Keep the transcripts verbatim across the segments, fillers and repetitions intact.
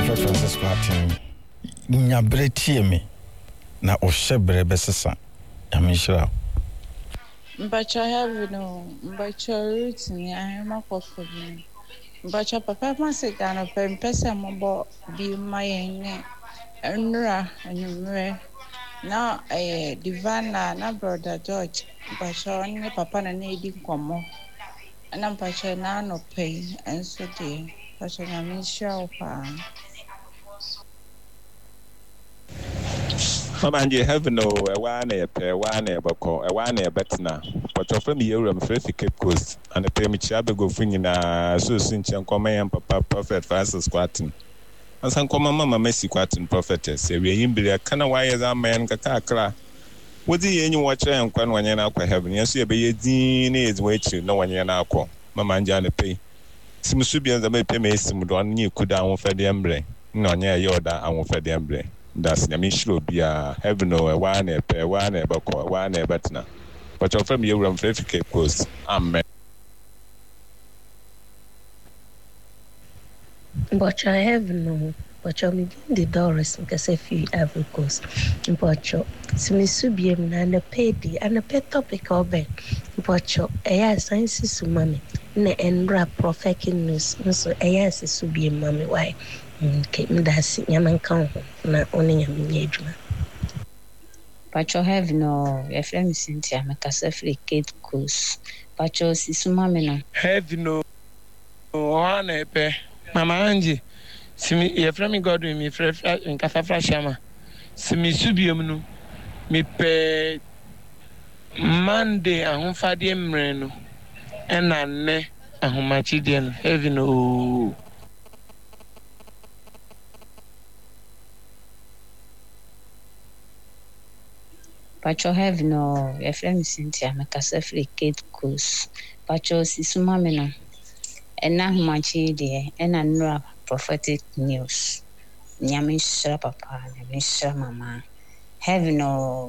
Prophet Francis Martin nyabre tie me na ohyebre besesa amishira Mbacha have no mbacha roots ni ahema kofo mbacha papa ma se gana pempese mobo bi mayenne enura anyumre na eh divana na brother George mbacha ne papa na na edi nkomo na mbacha na no pay enso de mbacha na mishira opa Mama and you have no a one a pair, one a bako, a one a betna. But your friend here, I'm afraid to Cape Coast, and a pay me chabe go finina, so soon, and come and papa prophet Francis squatting. And some come mamma messy squatting prophetess, say we in be a canna wires a man kakakra. What do you watch and quan when you're not heaven? Yes, you be a dean is waiting, no one you're not call. Mamma and Jana pay. Some Subians that may pay me some one you could down for the embrace. No, near yoda, I won't for the embrace. That's the mission be a heaven or a one a pair, one a bako, one a betna. But your family will run Cape Coast. Amen. But I have no, but you're making the doors because if you ever goes, but you Smisubium and a pay and a pet topic or bed. But you a science to mammy, ne and rap prophetic news, so a yes is to be a mammy. Why? Keep me that yaman count, not only a minijma. But you have no, your friend Cynthia, make us a free Cape Coast. But you see, mammy, have no one a pair. Mama Angie, see me, your friend God with me, fresh in Casafra Shama. See me, Subium, no, me pay Monday, and home for the Emreno, and I ne, and home machidian, heavy no. But you have no, your friend Cynthia, make us a free Cape Coast. But you see, mammy, and now machidian, and I know prophetic news. Nyamishra papa, nyamishra mama. Have no.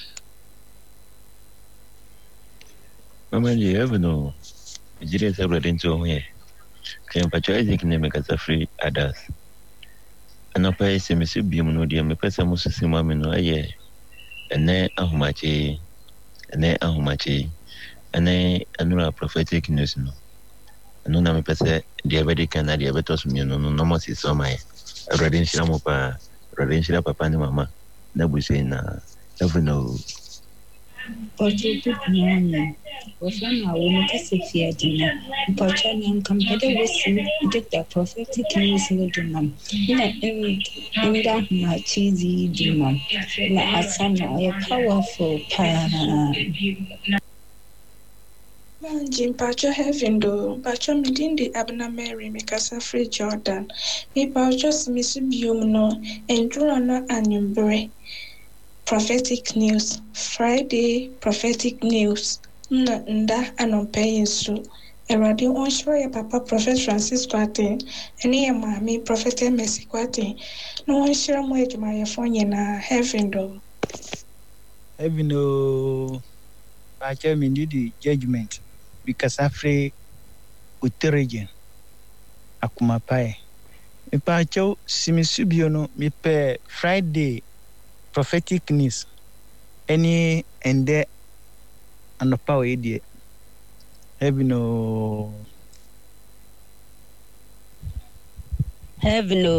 Mama, you have no. You didn't have it into me. Can patronize name as a free others. And I pay some Mississippium no dear, me person must see mammy no aye. And then Ahumachi, and then Ahumachi, and then another prophetic news no. And no name person, diabetic and diabetes, no, no, no more is on my. Radinshira mopa radinshira papa ni mama na bushwe na never know. Ojo good morning. Ofana wonu kase fia dina. Mpacha na nkampede wesi get the prophetic news no dina. Ina em inda ma cheesy dina. Na asana ya powerful pa. Jim Pacho Heaven do Pacho Midindi Abna Mary Mikasa Free Jordan. Me Pacho Smisubium no and Drona Anyumbre. Prophetic news. Friday prophetic news. Nda nda anompaying so. Eradi onshwa ya papa Prophet Francis Quatin. Eni ya mami Prophet Messi Quatin. No onshira mweju mayafonye na Heaven do. Heaven do Pacho Midindi judgment. Because after Uteregen Akumapai. Me pacho Simisubio no me pe Friday prophetic news. Any and there and the power idiot. Have no have no.